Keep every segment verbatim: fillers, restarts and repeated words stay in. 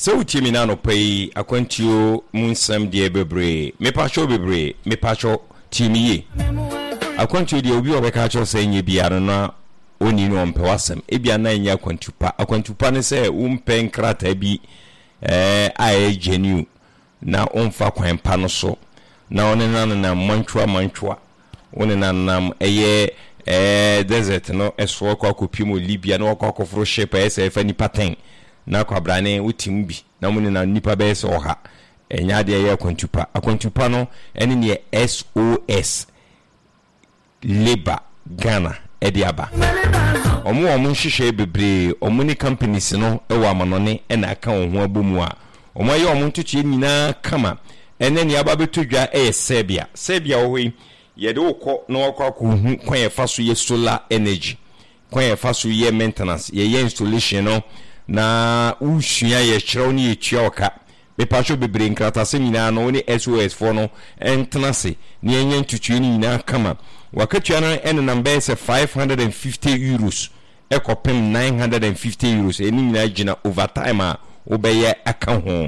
So timi na no pay akwantuo munsam de bebre me pacho bebre me pacho timi ye akwantuo de obi obeka cho say nye biara na oni no mpe wasem e bia na nya akwantupa akwantupa ne say umpe nkrata bi eh aye genu na onfa kwan pa no so na one na na manchwa manchwa one na nam eye eh desert no eso kwa kopimo Libya no kwa kofro ship ese fa ni paten na kwabrane utim bi na mun na nipa be se oha enya de ye akwantupa akwantupa no ene ne S O S Labor Ghana ediaba omo omo nhihye bebre omo ni companies no e wa manone e na aka ho abomu a omo ye omo ntutu nyina kama ene ne aba betodwa e Serbia Serbia wo yi ye de ukọ na wakọ ko hu kwan ye fa so ye solar energy kwan ye fa so ye maintenance ye ye installation no na usua ye kyerɛw ne ye tua oka be pacho bebre nkrata se nyina no ne S O S for no entenase ne enye ntutu ni nyina kama wakatua no ene number is five hundred fifty euros ekopem nine hundred fifty euros eni nyina gina overtime a obeye aka ho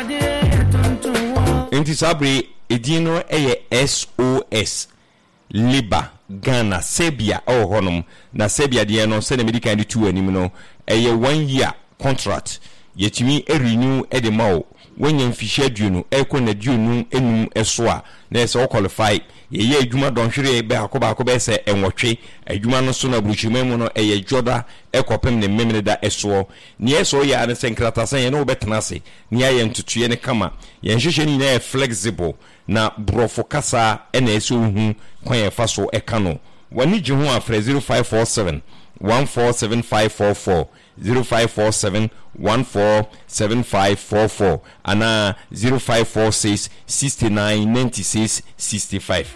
enti sabre edino eye S O S Labor Ghana Serbia oh honum na Serbia de no se na medical de two anim no eye one year contract yetimi e renew e de mawo wanya mfihye aduonu e ko na aduonu enum eso a na ese o qualify ye ye adwuma donhwere be akoba akoba ese enwotwe adwuma no so na bruchima mu no eye joda e kopem ne memene da eso ne eso ya ne senkrata san ye no betena se ne aye ntutuye ne kama ye nhwehwe ni na flexible na brofo kasa e na eso hu kwan ye fa so e kano wani ji ho afre zero five four seven one four seven five four four zero five four seven one four seven five four four ana zero five four six six nine nine six six five